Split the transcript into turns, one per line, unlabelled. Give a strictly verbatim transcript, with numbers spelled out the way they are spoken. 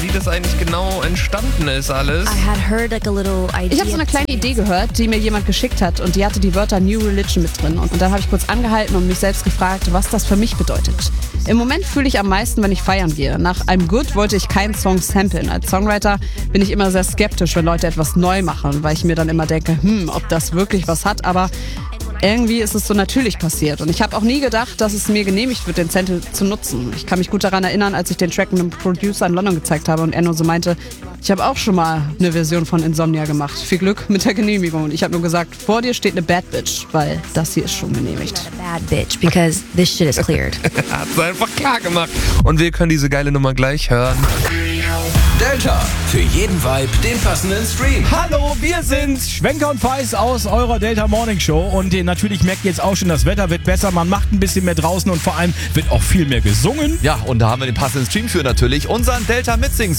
das eigentlich genau entstanden ist alles.
I had heard like a little idea.
Ich habe so eine kleine Idee gehört, die mir jemand geschickt hat und die hatte die Wörter New Religion mit drin. Und dann habe ich kurz angehalten und mich selbst gefragt, was das für mich bedeutet. Im Moment fühle ich am meisten, wenn ich feiern gehe. Nach I'm Good wollte ich keinen Song samplen. Als Songwriter bin ich immer sehr skeptisch, wenn Leute etwas neu machen, weil ich mir dann immer denke, hm, ob das wirklich was hat, aber irgendwie ist es so natürlich passiert. Und ich habe auch nie gedacht, dass es mir genehmigt wird, den Sample zu nutzen. Ich kann mich gut daran erinnern, als ich den Track einem Producer in London gezeigt habe und er nur so meinte, ich habe auch schon mal eine Version von Insomnia gemacht. Viel Glück mit der Genehmigung. Und ich habe nur gesagt, vor dir steht eine Bad Bitch, weil das hier ist schon genehmigt.
A bad bitch, because this shit is cleared.
Hat es einfach klar gemacht. Und wir können diese geile Nummer gleich hören.
Delta, für jeden Vibe den passenden Stream.
Hallo, wir sind Schwenker und Feis aus eurer Delta Morning Show und äh, natürlich merkt ihr jetzt auch schon, das Wetter wird besser, man macht ein bisschen mehr draußen und vor allem wird auch viel mehr gesungen.
Ja, und da haben wir den passenden Stream für natürlich, unseren Delta Mitsing